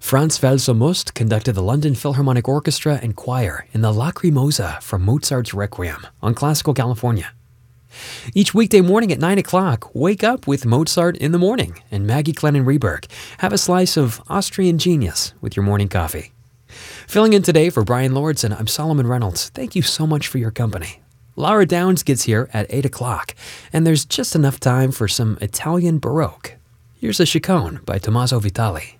Franz Welser-Most conducted the London Philharmonic Orchestra and Choir in the Lacrimosa from Mozart's Requiem on Classical California. Each weekday morning at 9 o'clock, wake up with Mozart in the Morning and Maggie Glennon Reberg. Have a slice of Austrian genius with your morning coffee. Filling in today for Brian Lordson, I'm Solomon Reynolds. Thank you so much for your company. Laura Downs gets here at 8 o'clock, and there's just enough time for some Italian Baroque. Here's a Chaconne by Tommaso Vitali.